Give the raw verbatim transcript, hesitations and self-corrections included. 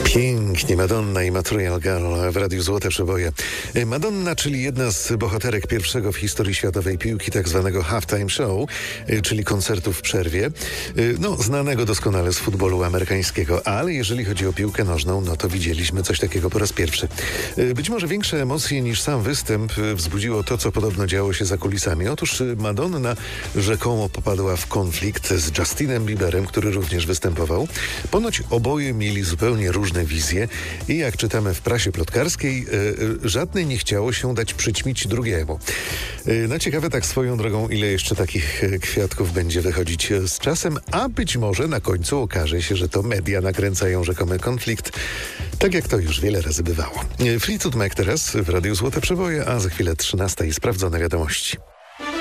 Pięknie, Madonna i Material Girl w Radiu Złote Przeboje. Madonna, czyli jedna z bohaterek pierwszego w historii światowej piłki tak zwanego halftime show, czyli koncertu w przerwie, no znanego doskonale z futbolu amerykańskiego, ale jeżeli chodzi o piłkę nożną, no to widzieliśmy coś takiego po raz pierwszy. Być może większe emocje niż sam występ wzbudziło to, co podobno działo się za kulisami. Otóż Madonna rzekomo popadła w konflikt z Justinem Bieberem, który również występował. Ponoć oboje mieli zupełnie różne wizje i jak czytamy w prasie plotkarskiej, yy, żadnej nie chciało się dać przyćmić drugiemu. Yy, no ciekawe tak swoją drogą, ile jeszcze takich kwiatków będzie wychodzić z czasem, a być może na końcu okaże się, że to media nakręcają rzekomy konflikt, tak jak to już wiele razy bywało. Fleetwood Mac teraz w Radiu Złote Przeboje, a za chwilę trzynasta i sprawdzone wiadomości.